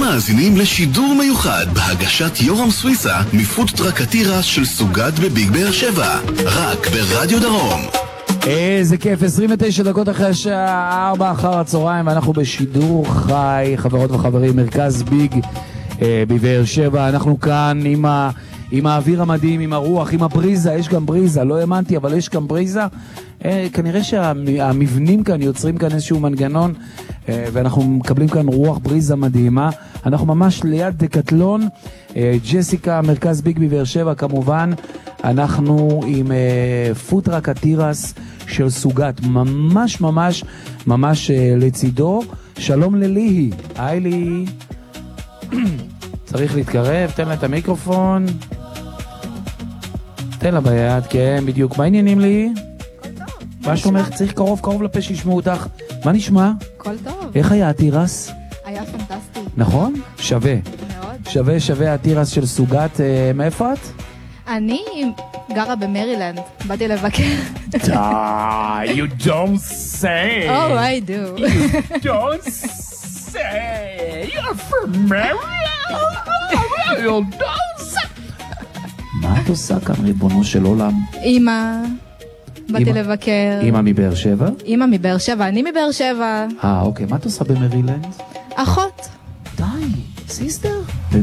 מאזינים לשידור מיוחד בהגשת יורם סוויסה מפודטראק התירס של סוגת בביג באר שבע, רק ברדיו דרום. איזה כיף, 29 דקות אחרי השעה 4 אחר הצהריים, ואנחנו בשידור חי, חברות וחברים, מרכז ביג בבאר שבע. אנחנו כאן עם האוויר המדהים, עם הרוח, עם הבריזה. יש גם בריזה, לא האמנתי, אבל יש גם בריזה. כנראה שהמבנים כאן יוצרים כאן איזשהו מנגנון, ואנחנו מקבלים כאן רוח בריזה מדהימה. אנחנו ממש ליד דקטלון, ג'סיקה, מרכז ביג בבאר שבע כמובן. אנחנו עם פודטראק התירס של סוגת, ממש ממש ממש לצידו. שלום לליהי. היי ליהי. צריך להתקרב, תן לה את המיקרופון. תן לה ביד, כן, בדיוק. מה העניינים ליהי? כל טוב. מה שאומר, צריך קרוב לפה שישמעו אותך. מה נשמע? כל טוב. איך היה התירס? היה פנטסטי. נכון? שווה. מאוד. שווה התירס של סוגת. מאיפה את? אני גרה במרילנד. באתי לבקר. You don't say. Oh, I do. You don't say. You're from Maryland. You don't say. מה את עושה כאן, ריבונו של עולם? אמא. באתי לבקר. אמא מבאר שבע? אמא מבאר שבע. אני מבאר שבע. אוקיי. מה את עושה במרילנד? אחות. די. סיסטר?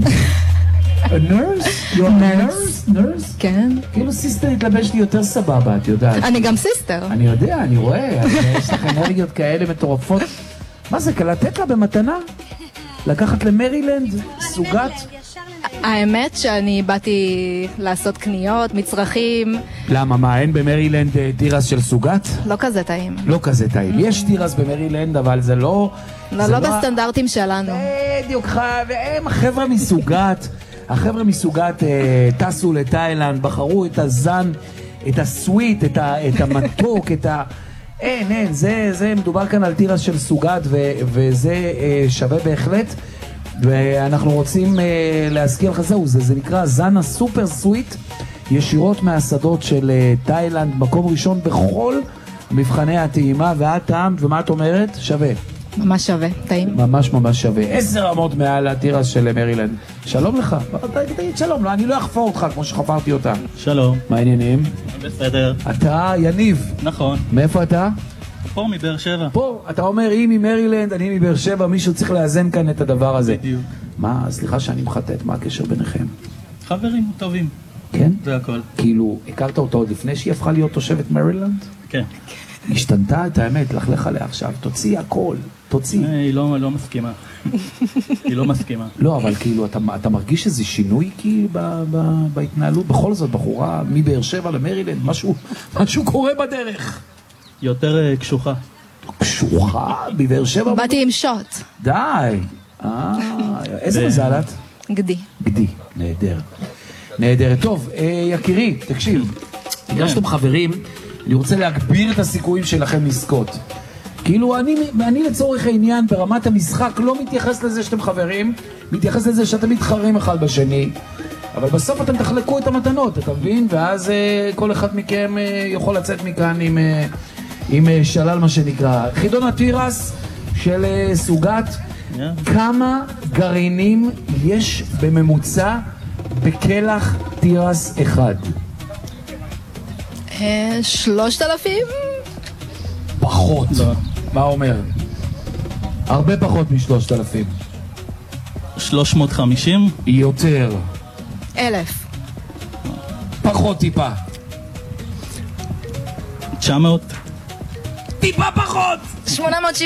A nurse? You're a nurse? כן. כאילו סיסטר התלבש לי יותר סבבה, את יודעת. אני גם סיסטר. אני יודע, אני רואה. יש לך אנרגיות כאלה מטורפות. מה זה, לתת לה במתנה? לקחת למרילנד? סוגת? האמת שאני באתי לעשות קניות, מצרכים. למה, מה, אין במרילנד תירס של סוגת? לא כזה טעים. לא כזה טעים. יש תירס במרילנד, אבל זה לא... לא בסטנדרטים שלנו. בדיוק, והם החבר'ה מסוגת. החבר'ה מסוגת טסו לתאילנד, בחרו את הזן, את הסוויט, את המתוק, אין, זה מדובר כאן על תירס של סוגת, וזה שווה בהחלט. ואנחנו רוצים להזכיר לך זה נקרא זן הסופר סוויט, ישירות מהשדות של תאילנד, מקום ראשון בכל מבחני הטעימה, ואת טעמת, ומה את אומרת? שווה. ממש שווה, טעים. ממש ממש שווה. 10 רמות מעל התירס של מרילנד. שלום לך. תגיד שלום, אני לא אחפור אותך כמו שחפרתי אותה. שלום. מה העניינים? בסדר. אתה יניב. נכון. מאיפה אתה? פה מבאר שבע. פה. אתה אומר, היא ממרילנד, אני מבאר שבע, מישהו צריך לאזן כאן את הדבר הזה. בדיוק. מה, סליחה שאני מחטט, מה הקשר ביניכם? חברים טובים. כן? זה הכל. כאילו, הכרת אותה עוד לפני שהיא הפכה להיות תושבת מרילנד? כן. השתנתה את האמת, לך עליה עכשיו, תוציא הכל, תוציא. היא לא מסכימה. היא לא מסכימה. לא, אבל כאילו, אתה מרגיש איזה שינוי כאילו בהתנהלות? בכל זאת, בחורה מבאר שבע למרילנד, משהו קורה בדרך. יותר קשוחה. קשוחה? בבאר שבע? באתי עם שוט. די. איזה מזל את? גדי. גדי, נהדר. טוב, יקירי, תקשיב. בגלל שאתם חברים, אני רוצה להגביר את הסיכויים שלכם לזכות. כאילו, אני לצורך העניין, ברמת המשחק, לא מתייחס לזה שאתם חברים, מתייחס לזה שאתם מתחרים אחד בשני, אבל בסוף אתם תחלקו את המתנות, אתה מבין? ואז כל אחד מכם יכול לצאת מכאן עם שלל, מה שנקרא. חידון התירס של סוגת, כמה גרעינים יש בממוצע בקלח תירס אחד? 3,000? פחות. מה אומר? הרבה פחות מ3,000. 350? יותר. 1,000. פחות טיפה. 900? טיפה פחות! 870.